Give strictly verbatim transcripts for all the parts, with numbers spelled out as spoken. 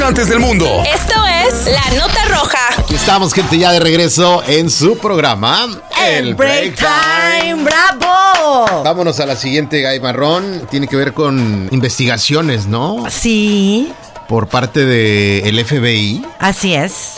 importantes del mundo. Esto es La Nota Roja. Aquí estamos, gente, ya de regreso en su programa El Break Time. ¡Bravo! Vámonos a la siguiente, Gay Marrón. Tiene que ver con investigaciones, ¿no? Sí. Por parte del F B I. Así es.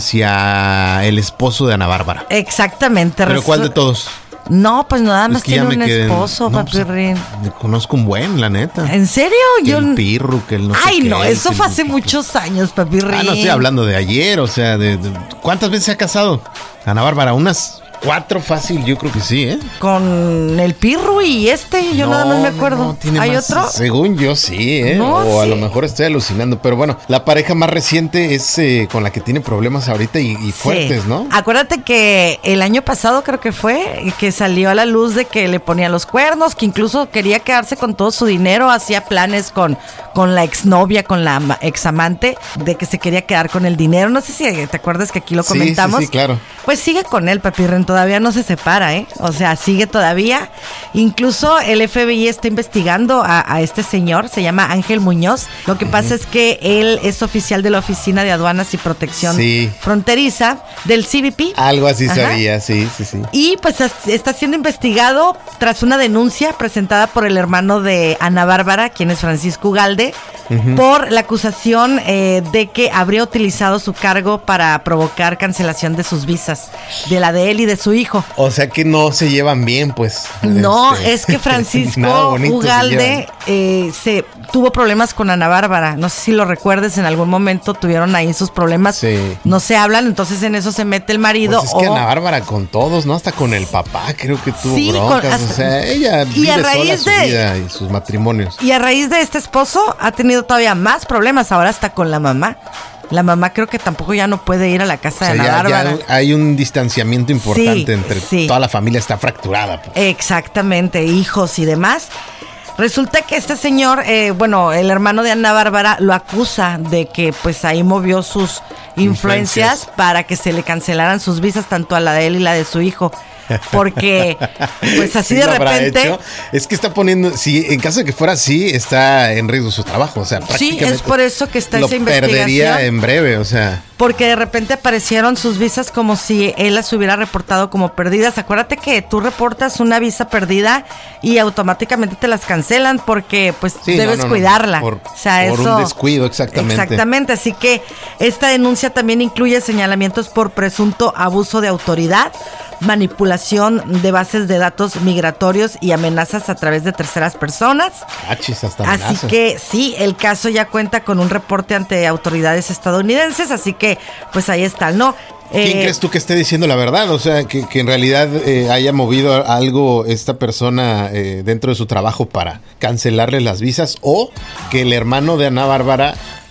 Hacia el esposo de Ana Bárbara. Exactamente. ¿Pero cuál de todos? No, pues nada más Es que tiene ya me un quedé- esposo, no, pues, papirrín. Me conozco un buen, la neta. ¿En serio? Que Yo el pirru, que el no sé Ay, qué, no, que eso el fue hace Lupito. muchos años, papirrín. Ah, no estoy hablando de ayer, o sea, de, de- ¿cuántas veces se ha casado Ana Bárbara? Unas cuatro fácil, yo creo que sí, ¿eh? Con el pirru y este, yo No, nada más me no, acuerdo. no, tiene ¿Hay más. otro? Según yo sí, ¿eh? No, o a sí. lo mejor estoy alucinando, pero bueno, la pareja más reciente es eh, con la que tiene problemas ahorita y, y fuertes, Sí. ¿no? Acuérdate que el año pasado creo que fue, que salió a la luz de que le ponía los cuernos, que incluso quería quedarse con todo su dinero, hacía planes con, con la exnovia, con la ama- examante, de que se quería quedar con el dinero. No sé si te acuerdas que aquí lo Sí, sí, comentamos. sí, claro. Pues sigue con él, Papirren, todavía no se separa, ¿eh? O sea, sigue todavía. Incluso el F B I está investigando a, a este señor, se llama Ángel Muñoz. Lo que pasa es que él es oficial de la Oficina de Aduanas y Protección Sí. Fronteriza del C B P. Algo así Ajá. sabía, sí, sí, sí. Y pues as- está siendo investigado tras una denuncia presentada por el hermano de Ana Bárbara, quien es Francisco Ugalde, por la acusación eh, de que habría utilizado su cargo para provocar cancelación de sus visas, de la de él y de su hijo. O sea que no se llevan bien, pues. No, Este, es que nada Francisco bonito se Ugalde llevan. eh, se tuvo problemas con Ana Bárbara. No sé si lo recuerdes, en algún momento tuvieron ahí sus problemas. Sí. No se hablan, entonces en eso se mete el marido. Pues es que o- Ana Bárbara con todos, ¿no? Hasta con el papá creo que tuvo Sí, con- broncas. hasta- o sea, ella y vive a sola raíz su de- vida y sus matrimonios. Y a raíz de este esposo ha tenido todavía más problemas, ahora hasta con la mamá. La mamá creo que tampoco ya no puede ir a la casa O sea, de Ana ya, Bárbara. ya hay un distanciamiento importante Sí, entre sí. toda la familia, está fracturada. Pues. Exactamente, hijos y demás. Resulta que este señor, eh, bueno, el hermano de Ana Bárbara lo acusa de que pues ahí movió sus influencias, Influencias. para que se le cancelaran sus visas, tanto a la de él y la de su hijo. Porque, pues así Sí de lo habrá repente... hecho. Es que está poniendo, si en caso de que fuera así, está en riesgo su trabajo. O sea, Sí, prácticamente es por eso que está lo esa investigación. perdería en breve, o sea. Porque de repente aparecieron sus visas como si él las hubiera reportado como perdidas. Acuérdate que tú reportas una visa perdida y automáticamente te las cancelan porque pues Sí, no, debes no, no, cuidarla. por- o sea, por un eso, descuido, exactamente. Exactamente, así que esta denuncia también incluye señalamientos por presunto abuso de autoridad, manipulación de bases de datos migratorios y amenazas a través de terceras personas. Achis, hasta Así amenazas. que sí, el caso ya cuenta con un reporte ante autoridades estadounidenses, así que pues ahí está, ¿no? ¿Quién Eh, crees tú que esté diciendo la verdad? O sea, que, que en realidad eh, haya movido algo esta persona eh, dentro de su trabajo para cancelarle las visas, o que el hermano de Ana Bárbara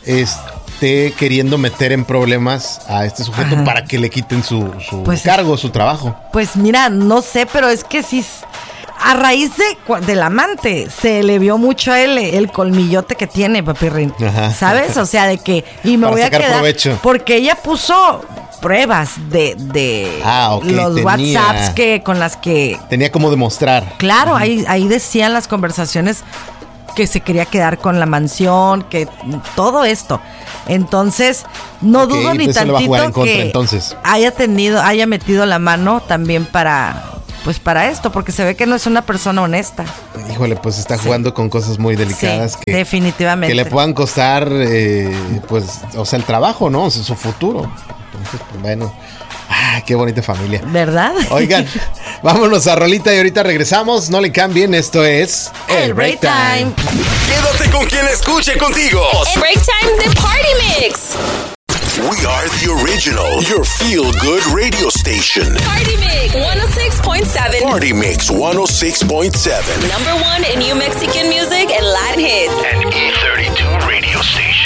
esté queriendo meter en problemas a este sujeto Ajá. para que le quiten su, su Pues- cargo, su trabajo. Pues mira, no sé, pero es que sí, a raíz de, cua- del amante, se le vio mucho a él el colmillote que tiene, Papirrín. Ajá. ¿Sabes? O sea, de que, y me Para voy a sacar quedar, provecho. porque ella puso pruebas de, de Ah, ok, los tenía. WhatsApps que, con las que, Tenía como demostrar. claro, ahí, ahí decían las conversaciones que se quería quedar con la mansión, que todo esto. Entonces, no Ok, dudo ni entonces le va a jugar en tantito contra, que entonces. haya tenido, haya metido la mano también para, pues para esto, porque se ve que no es una persona honesta. Híjole, pues está jugando con cosas muy delicadas Sí, que, definitivamente. que le puedan costar, eh, pues, o sea, el trabajo, ¿no? O sea, su futuro. Entonces, pues, bueno. Ah, qué bonita familia. ¿Verdad? Oigan, vámonos a rolita y ahorita regresamos. No le cambien, esto es El Break Time. Quédate con quien escuche contigo. El Break Time de Party Mix. We are the original, your feel-good radio station. Party Mix one oh six point seven. Party Mix one oh six point seven. Number one in New Mexican music and Latin hits. An E thirty-two radio station.